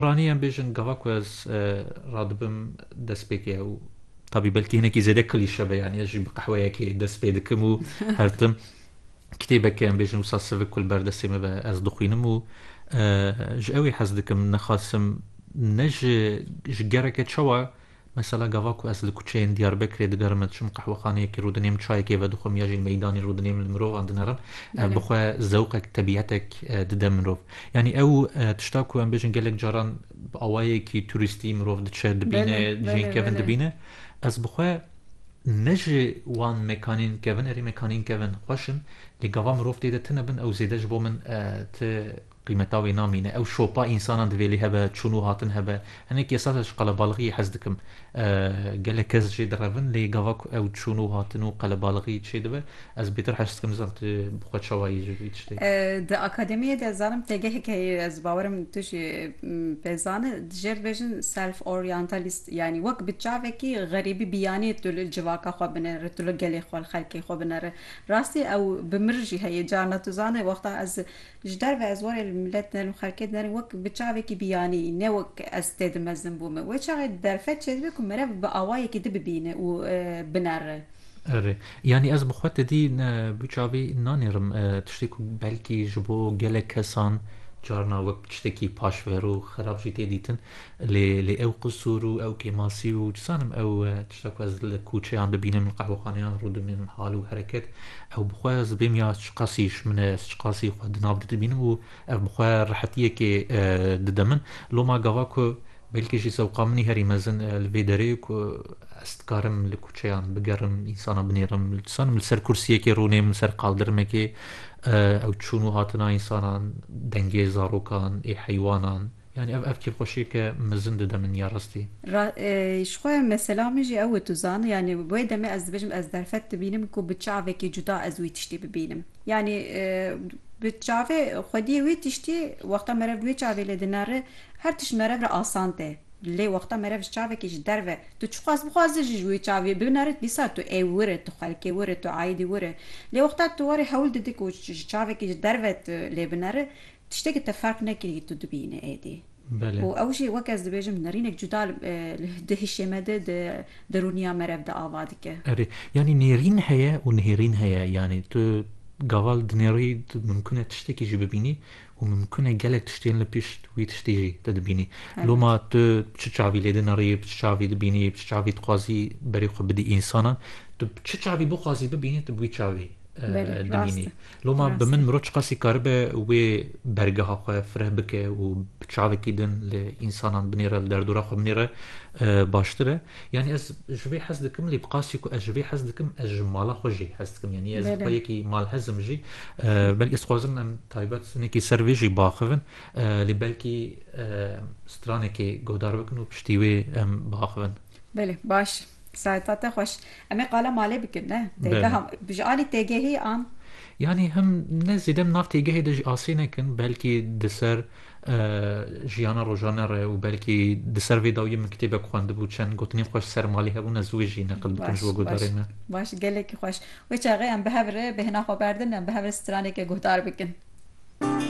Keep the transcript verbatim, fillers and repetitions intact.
رانی ام بیشن گاوا کو از رادبم دست بکی او طبی بلکی هنکی زده کلیشه به یعنی اجی بقهوه کی دست بیدکم و هرتم كتابك ام بيجن وصل سيفك كل برد سيما با از دخينم و جاوي حزدكم نخاسم نج جگرك تشوا مثلا قواكو از لكوتشين ديار بكري دقرمت شم قهوة خانية كي رودنيم تشاي كيف دخم يجي الميداني رودنيم المروف عندنا رم بخوا ذوقك طبيعتك ددم مروف يعني او تشتاكو ام بيجن قالك جاران بأواي كي تورستي مروف دتشاد دبينه جين كيفن دبينه از بخوا نجي وان مكانين كيفن اري مكانين كيفن خوشن لقوا مروف ديدا تنبن او زيدا جبو من ت قيمتاوي نامينه او شوبا انسانا دفيلي هبا تشونو هاتن هبا هنيك يساتش قال بالغي حزدكم قال كز جي درفن لي قواك او تشونو هاتن وقال بالغي تشي دبا از بيتر حزدكم زرت بخوت شواي جوي تشتي د اکادمیه د زانم تگه که از باورم توش بزانه دجر بجن سلف اورينتاليست يعني وك بتشافه کی غريبي بياني تل الجواكا خو بنر تل گلي خو الخلقي خو بنر راستي او بمرجي هي جانا تزانه وقت از جدار و ازوار الملت نر خلقي نر وك بتشافه کی بياني نه وك استد مزن بوم و چا درفت چد بكم مره باواي کی دب بينه و بنر اره يعني از بخوت دي بچاوي نانيرم تشتكو بلكي جبو گله كسان جارنا وقت تشتكي باش ورو خراب جيتي ديتن لي لي او قصورو او كيماسي و جسانم او تشتكو از الكوتشي عند بينا من قهوة خانيان رود من حال و حركات او بخوا از بيميا شقاسيش من شقاسي خو دناب دبينم و بخوا راحتيه كي ددمن لو ما قواكو بلكي شي سوقا مني هري مزن الفيدريك استكارم لكوتشيان بقرم انسانا بنيرم لسانم لسر كرسيه كي روني من سر قالدرمه كي او تشونو هاتنا انسانا دنگي زاروكان اي حيوانان يعني اف اف كيف خوشي كمزن دده من يا رستي شخوة مثلا مجي او تزان يعني بويدا ما از بجم از درفت ببينم كو بتشعفه كي جدا از وي تشتي ببينم يعني بتشعفه خودي وي تشتي وقتا مرف وي چاوه لدناره هر تش مرف را آسانته لی وقتا مرف چاوه کیش دروه تو چخواست بخواسته جوی چاوه ببینارت بیسا تو ای وره تو خلکی وره تو عایدی وره لی وقتا تو واره حول دیدی که چاوه کیش دروه لی بناره تشتاق تفرق نکری تو دبینه ایدی بله و اول شيء وكاز دبيجم نرينك جدال ده الشمادة ده درونيا مرف ده آوادك اري يعني نيرين هيا ونهيرين هيا يعني تو قوال دنيري ممكن تشتكي جي ببيني وممكن قالك تشتين لبيش وي تشتيجي تدبيني لو ما تو بتشعبي لدناري بتشعبي دبيني بتشعبي تقازي بريخو بدي انسانا تو بتشعبي بقازي ببيني تبوي تشعبي دبيني لو ما بمن مروتش قاسي كاربه و برگها خو فره بك و بتشعبي كيدن لانسانا بنيره دردوره خو بنيره باشتره يعني از جوي حسدكم اللي بقاسي كو اجوي حسدكم اجمالا خوجي حسدكم يعني از بيكي مال حزم جي بلكي سقوزن ام تايبات نيكي سيرفيجي باخفن اللي بلكي سترانكي غودار بكنو بشتيوي ام باخفن بله باش ساعتها خوش اما قال مالي بكن نه تيجا بجالي تيجا هي ان يعني هم نزيدم ناف تيجا هي دج آسينه كن بلكي دسر جيانا روجانا و بلكي دسر فيداوي من كتابك خواند بو چن گوتني خوش سر مالي هبون زوجي نقل بكن جو گودارينا باش گلك خوش و چاغي ام بهبره بهنا خبردن ام بهبر سترانه که گودار بكن